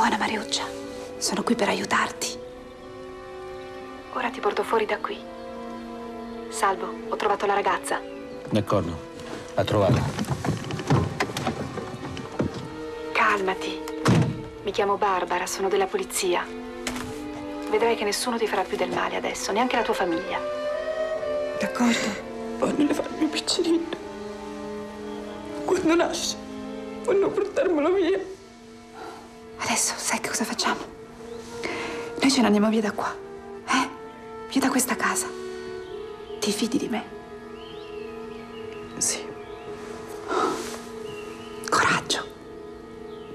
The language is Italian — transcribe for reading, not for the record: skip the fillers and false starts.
buona, Mariuccia. Sono qui per aiutarti. Ora ti porto fuori da qui. Salvo, ho trovato la ragazza. D'accordo, a trovare. Calmati. Mi chiamo Barbara, sono della polizia. Vedrai che nessuno ti farà più del male adesso, neanche la tua famiglia. D'accordo? Voglio fare il mio piccerino. Quando nasce, voglio portarmelo via. Adesso sai che cosa facciamo? Noi ce ne andiamo via da qua, eh? Via da questa casa. Ti fidi di me?